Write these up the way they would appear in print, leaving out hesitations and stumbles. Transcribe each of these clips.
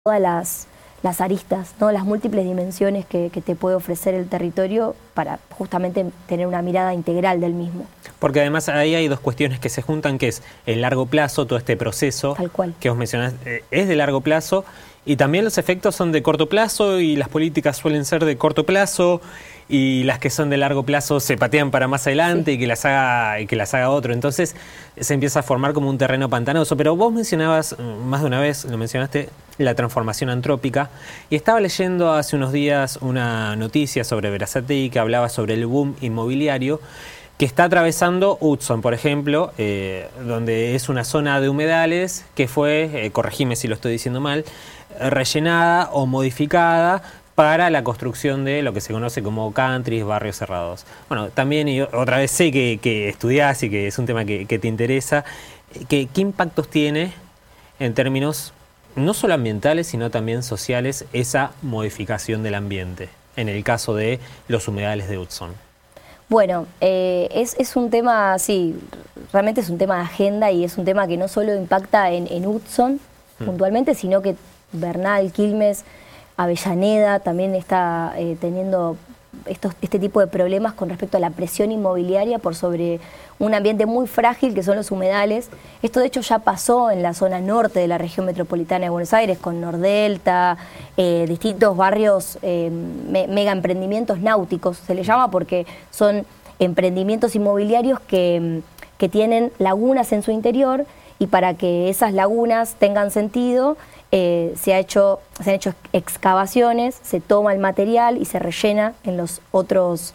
todas las aristas, ¿no? Las múltiples dimensiones que te puede ofrecer el territorio para justamente tener una mirada integral del mismo. Porque además ahí hay dos cuestiones que se juntan, que es el largo plazo, todo este proceso Tal cual. Que vos mencionás es de largo plazo, y también los efectos son de corto plazo, y las políticas suelen ser de corto plazo, y las que son de largo plazo se patean para más adelante, sí, y que las haga otro. Entonces se empieza a formar como un terreno pantanoso. Pero vos mencionabas, más de una vez lo mencionaste, la transformación antrópica, y estaba leyendo hace unos días una noticia sobre Berazategui que hablaba sobre el boom inmobiliario que está atravesando Hudson, por ejemplo, donde es una zona de humedales que fue, corregime si lo estoy diciendo mal, rellenada o modificada para la construcción de lo que se conoce como countries, barrios cerrados. Bueno, también, y otra vez sé que estudiás y que es un tema que te interesa, ¿qué impactos tiene en términos no solo ambientales, sino también sociales, esa modificación del ambiente, en el caso de los humedales de Hudson? Bueno, es un tema, sí, realmente es un tema de agenda, y es un tema que no solo impacta en Hudson puntualmente, sino que Bernal, Quilmes, Avellaneda también está teniendo este tipo de problemas con respecto a la presión inmobiliaria por sobre un ambiente muy frágil que son los humedales. Esto de hecho ya pasó en la zona norte de la región metropolitana de Buenos Aires, con Nordelta, distintos barrios, mega emprendimientos náuticos se les llama, porque son emprendimientos inmobiliarios que tienen lagunas en su interior, y para que esas lagunas tengan sentido se han hecho excavaciones, se toma el material y se rellena en los otros,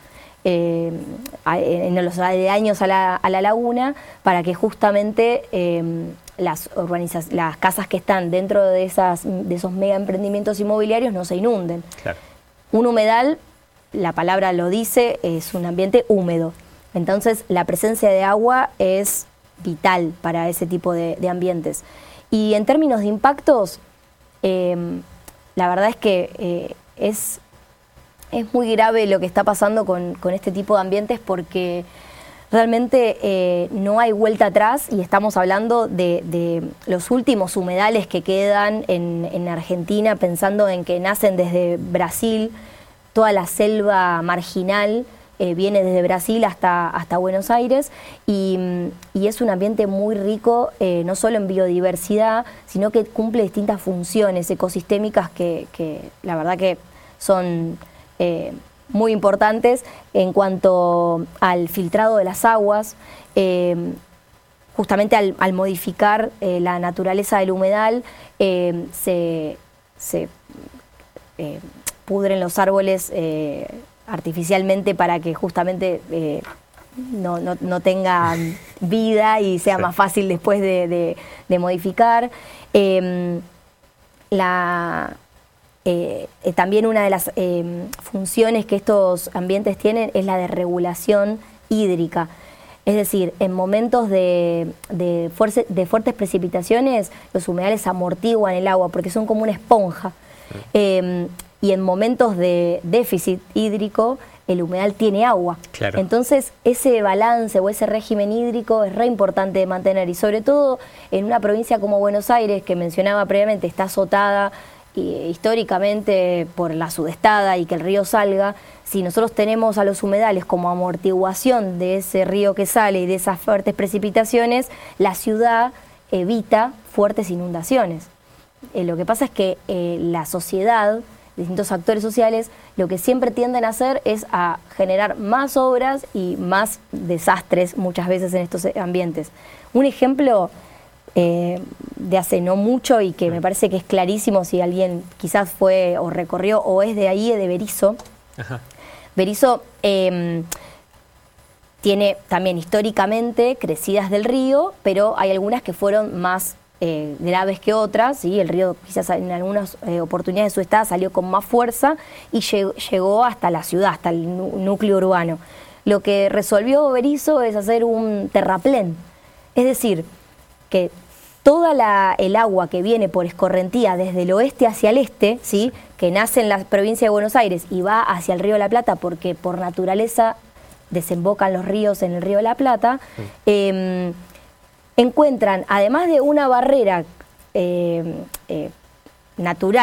en los aledaños a la laguna, para que justamente las casas que están dentro de esos mega emprendimientos inmobiliarios no se inunden. Claro. Un humedal, la palabra lo dice, es un ambiente húmedo. Entonces la presencia de agua es vital para ese tipo de ambientes. Y en términos de impactos, la verdad es que es muy grave lo que está pasando con este tipo de ambientes, porque realmente no hay vuelta atrás, y estamos hablando de los últimos humedales que quedan en Argentina, pensando en que nacen desde Brasil. Toda la selva marginal viene desde Brasil hasta Buenos Aires, y es un ambiente muy rico, no solo en biodiversidad, sino que cumple distintas funciones ecosistémicas que la verdad que son muy importantes en cuanto al filtrado de las aguas. Justamente al modificar la naturaleza del humedal, se pudren los árboles artificialmente para que justamente no tengan vida y sea más fácil después de modificar. También una de las funciones que estos ambientes tienen es la de regulación hídrica. Es decir, en momentos de fuertes precipitaciones, los humedales amortiguan el agua porque son como una esponja. Y en momentos de déficit hídrico, el humedal tiene agua. Claro. Entonces, ese balance o ese régimen hídrico es re importante de mantener, y sobre todo en una provincia como Buenos Aires, que mencionaba previamente, está azotada históricamente por la sudestada y que el río salga. Si nosotros tenemos a los humedales como amortiguación de ese río que sale y de esas fuertes precipitaciones, la ciudad evita fuertes inundaciones. Lo que pasa es que la sociedad, distintos actores sociales, lo que siempre tienden a hacer es a generar más obras y más desastres muchas veces en estos ambientes. Un ejemplo de hace no mucho, y que me parece que es clarísimo si alguien quizás fue o recorrió o es de ahí, de Berisso. Ajá. Berisso tiene también históricamente crecidas del río, pero hay algunas que fueron más graves que otras, ¿sí? El río quizás en algunas oportunidades de su estado salió con más fuerza y llegó hasta la ciudad, hasta el núcleo urbano. Lo que resolvió Berisso es hacer un terraplén, es decir, que toda el agua que viene por escorrentía desde el oeste hacia el este, ¿sí? Que nace en la provincia de Buenos Aires y va hacia el río de la Plata, porque por naturaleza desembocan los ríos en el río de la Plata, encuentran, además de una barrera natural,